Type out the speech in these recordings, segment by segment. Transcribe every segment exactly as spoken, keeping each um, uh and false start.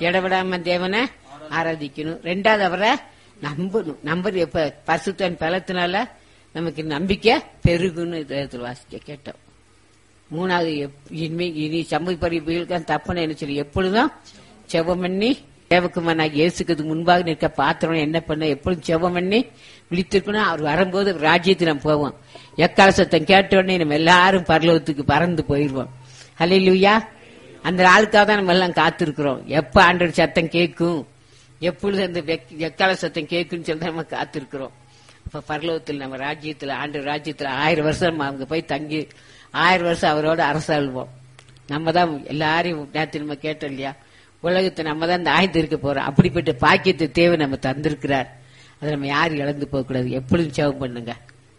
இடவிடாம தேவனை ஆராதிக்கணும். ரெண்டாவது அவரை நம்பணும். நம்பர் எப்ப பரிசுத்தன் பலத்தினால நமக்கு நம்பிக்கை பெருகுன்னு இதயத்தில் வாசிக்க கேட்டோம். மூணாவது இனிமே இனி சமூக தப்புன்னு என்ன சொல்லி எப்பொழுதும் செவம் பண்ணி தேவக்குமாராக இயேசுக்கு முன்பாக நிற்க பாத்திரம் என்ன பண்ண எப்பொழுதும் செவம் பண்ணி விழித்திருக்கணும். அவர் வரும்போது ராஜ்யத்துக்கு நம்ம போவோம். எக்கால சத்தம் கேட்ட உடனே நம்ம எல்லாரும் பரலோகத்துக்கு பறந்து போயிருவோம். ஹல்லேலூயா. அந்த ஆளுக்காக தான் நம்ம எல்லாம் காத்திருக்கிறோம். எப்ப ஆண்டவர் சத்தம் கேட்கும், எப்பொழுது அந்த எக்கால சத்தம் கேட்குன்னு சொல்லி நம்ம காத்திருக்கிறோம். அப்ப பரலோகத்தில் நம்ம ராஜ்யத்துல ஆண்டு ராஜ்யத்துல ஆயிரம் வருஷம் அவங்க போய் தங்கி ஆயிரம் வருஷம் அவரோட அரசாள்வோம். நம்ம தான் எல்லாரையும் நேற்று நம்ம கேட்டோம் இல்லையா, உலகத்தை நம்ம தான் இந்த ஆய்ந்து இருக்க போறோம். அப்படிப்பட்ட பாக்கியத்தை தேவை நம்ம தந்திருக்கிறார். அதை நம்ம யாரும் இழந்து போக கூடாது. எப்பொழுதும் சேவம் பண்ணுங்க.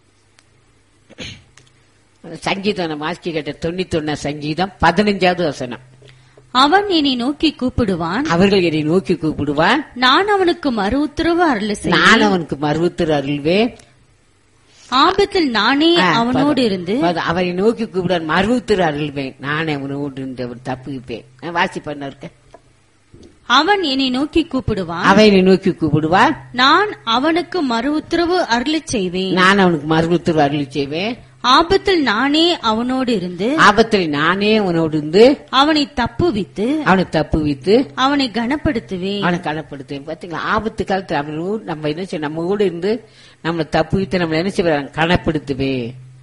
சங்கீதம் நம்ம ஆஸ்கி கேட்ட தொண்ணூத்தி ஒன்னா சங்கீதம் பதினஞ்சாவது வசனம். அவன் என்னை நோக்கி கூப்பிடுவான், அவர்கள் என்னை நோக்கி கூப்பிடுவான், நான் அவனுக்கு மறு உத்தரவு அருள் செய்வேன், நான் அவனுக்கு மறு உத்தரவு அருள்வேன், ஆபத்தில் நானே அவனோடு இருந்து அவரை நோக்கி கூப்பிடுவான், மறு உத்தரவு அருள்வேன், நானே அவனோடு இருந்து அவன் தப்புவிப்பேன். வாசி பண்ண இருக்க. அவன் என்னை நோக்கி கூப்பிடுவான், அவனை நோக்கி கூப்பிடுவான், நான் அவனுக்கு மறு உத்தரவு அருள் செய்வேன், நான் அவனுக்கு மறு உத்தரவு அருள் செய்வேன், ஆபத்தில் நானே அவனோடு இருந்து ஆபத்தில் நானே அவனோடு இருந்து அவனை தப்புவித்து அவனை தப்புவித்து அவனை கனப்படுத்துவேன், அவனை கனப்படுத்துவேன். பாத்தீங்களா, ஆபத்து காலத்துல அவன் நம்ம என்ன செய்ய நம்ம கூட இருந்து நம்மளை தப்புவித்து நம்மளை என்ன செய்ய கனப்படுத்துவே.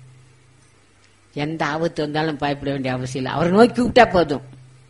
எந்த ஆபத்து வந்தாலும் பயப்பட வேண்டிய அவசியம் இல்லை. அவரை நோக்கி கூப்பிட்டா போதும்.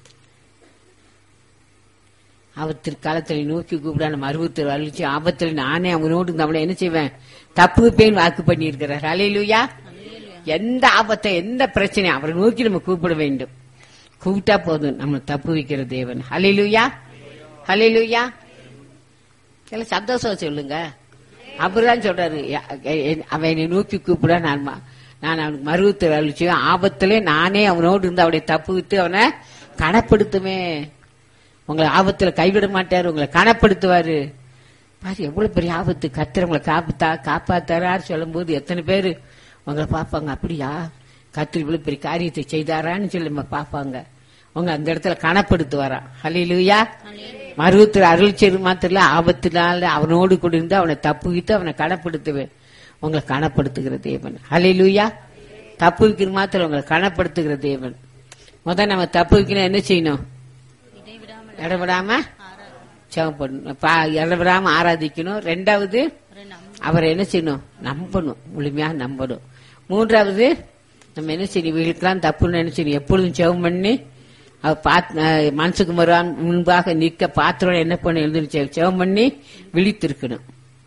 ஆபத்திற்கு காலத்துல நோக்கி கூப்பிடா நம்ம அறுபத்தி அழிச்சு ஆபத்துல நானே அவனோடு நம்மளை என்ன செய்வேன் தப்புவிப்பேன் வாக்கு பண்ணி இருக்கிறார். ஹல்லேலூயா. எந்த ஆபத்தை எந்த பிரச்சனை அவரை நோக்கி நம்ம கூப்பிட வேண்டும். கூப்பிட்டா போதும் நம்ம தப்பு வைக்கிற தேவன். ஹல்லேலூயா, ஹல்லேலூயா. எல்லாம் சந்தோஷம் சொல்லுங்க. அவர்தான் சொல்றாரு, அவனை நோக்கி கூப்பிட நான் நான் அவனுக்கு மறுத்து அழிச்சுவேன், ஆபத்திலே நானே அவனோடு இருந்து அவனை தப்பு விட்டு அவனை கனப்படுத்துவேன். உங்களை ஆபத்துல கைவிட மாட்டாரு, உங்களை கனப்படுத்துவாரு. பாரு எவ்வளவு பெரிய ஆபத்து. கர்த்தர் உங்களை காப்பாத்தா காப்பாத்தாரு சொல்லும் போது எத்தனை பேரு உங்களை பாப்பாங்க. அப்படியா கர்த்தர் இவ்வளவு பெரிய காரியத்தை செய்தாரான்னு சொல்லி நம்ம பாப்பாங்க. உங்க அந்த இடத்துல கனப்படுத்துவாரா. ஹல்லேலூயா. மருவத்தில் அருள் செய்து மாத்திர ஆபத்தினால அவனோடு கூட இருந்து அவனை தப்புவித்து அவனை கனப்படுத்துவேன். உங்களை கனப்படுத்துகிற தேவன். ஹல்லேலூயா. தப்பு வைக்கிற மாத்திரம் உங்களை கனப்படுத்துகிற தேவன். முதல் நம்ம தப்பு வைக்கணும் என்ன செய்யணும்? இடவிடாம ஜெபம் பண்ணணும், இடவிடாம ஆராதிக்கணும். ரெண்டாவது அவரை என்ன செய்யணும்? நம்பணும், முழுமையாக நம்பணும். மூன்றாவது நம்ம என்ன செய்யணும்? வீட்டுக்கெல்லாம் தப்புன்னு என்ன செய்யணும்? எப்பொழுதும் ஜெபம் பண்ணி அவர் மனசுக்கு மறுவான் முன்பாக நிற்க பாத்திரம் என்ன பண்ண எழுந்து ஜெபம் பண்ணி விழித்திருக்கணும்.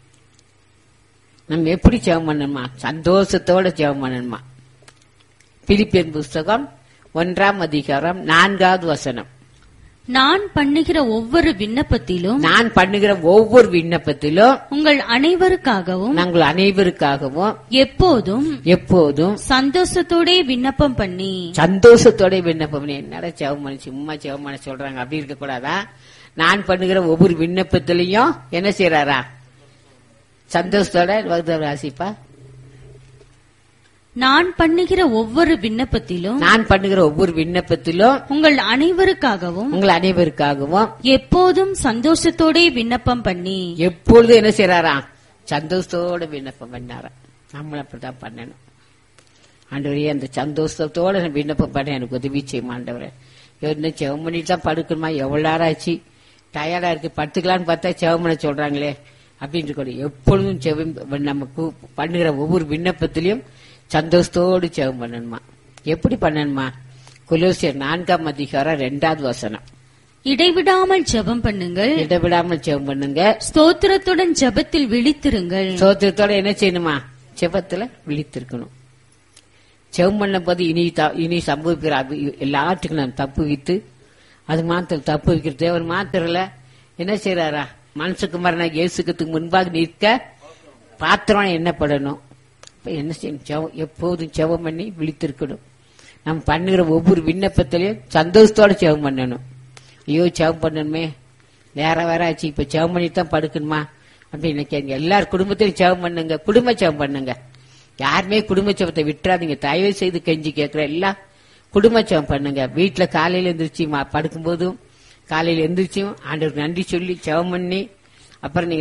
நம்ம எப்படி ஜெபம் பண்ணணுமா? சந்தோஷத்தோட ஜெபம் பண்ணணுமா? பிலிப்பியன் புஸ்தகம் ஒன்றாம் அதிகாரம் நான்காவது வசனம். நான் பண்ணுகிற ஒவ்வொரு விண்ணப்பத்திலும் நான் பண்ணுகிற ஒவ்வொரு விண்ணப்பத்திலும் உங்கள் அனைவருக்காகவும் நாங்கள் அனைவருக்காகவும் எப்போதும் எப்போதும் சந்தோஷத்தோட விண்ணப்பம் பண்ணி சந்தோஷத்தோட விண்ணப்பம் பண்ணி. என்னடா செவமணி சும்மா செவமணி சொல்றாங்க, அப்படி இருக்க கூடாதா? நான் பண்ணுகிற ஒவ்வொரு விண்ணப்பத்திலையும் என்ன செய்யறாரா? சந்தோஷத்தோட ராசிப்பா. நான் பண்ணுகிற ஒவ்வொரு விண்ணப்பத்திலும் நான் பண்ணுகிற ஒவ்வொரு விண்ணப்பத்திலும் உங்கள் அனைவருக்காகவும் உங்கள் அனைவருக்காகவும் எப்போதும் சந்தோஷத்தோட விண்ணப்பம் பண்ணி எப்பொழுதும் என்ன செய்யறாரா? சந்தோஷத்தோட விண்ணப்பம் பண்ணாரா? நம்மளும் அப்படிதான் பண்ணணும். ஆண்டவரே அந்த சந்தோஷத்தோட விண்ணப்பம் பண்ண எனக்கு உதவி செய்யும் ஆண்டவரே. என்ன செவம் பண்ணிட்டு தான் படுக்கணுமா? எவ்வளவு நேரம் ஆச்சு, டயர்டா இருக்கு, படுத்துக்கலான்னு பார்த்தா செவம் பண்ண சொல்றாங்களே அப்படின்னு கூட. எப்பொழுதும் செவம் நம்ம பண்ணுகிற ஒவ்வொரு விண்ணப்பத்திலையும் சந்தோஷத்தோடு ஜெபம் பண்ணணுமா? எப்படி பண்ணணுமா? கொலோசியர் நான்காம் அதிகாரம் இரண்டாவது வசனம். இடைவிடாமல் ஜெபம் பண்ணுங்கள், இடைவிடாமல் ஜெபம் பண்ணுங்க, ஸ்தோத்திரத்துடன் ஜெபத்தில் விழித்திருங்கள். ஸ்தோத்திரத்தோட என்ன செய்யணுமா? ஜெபத்துல விழித்திருக்கணும். ஜெபம் பண்ண போது இனி இனி சம்பவிக்கிற எல்லாத்துக்கும் நான் தப்பு வைத்து அது மாத்திரம் தப்பு வைக்கிற தேவன் மாத்திரல என்ன செய்யறாரா? மனசுக்கு மரண இயேசுக்கு முன்பாக நிற்க பாத்திரம் என்னப்படணும். என்ன செய்யணும்? எப்போதும் ஜெபம் பண்ணி விழித்திருக்கணும். நம்ம பண்ணுகிற ஒவ்வொரு விண்ணப்பத்திலையும் சந்தோஷத்தோட ஜெபம் பண்ணணும். ஐயோ ஜெபம் பண்ணணுமே, வேற வேற ஆச்சு, இப்ப ஜெபம் பண்ணி தான் படுக்கணுமா அப்படின்னு கேங்க. எல்லாரும் குடும்பத்திலையும் ஜெபம் பண்ணுங்க, குடும்ப ஜெபம் பண்ணுங்க. யாருமே குடும்ப ஜெபத்தை விட்டுறாதீங்க, தயவு செய்து கெஞ்சி கேட்கிற எல்லாம் குடும்ப ஜெபம் பண்ணுங்க. வீட்டுல காலையில எந்திரிச்சு படுக்கும் போதும் காலையில எந்திரிச்சும் ஆண்டவருக்கு நன்றி சொல்லி ஜெபம் பண்ணி அப்புறம் நீங்க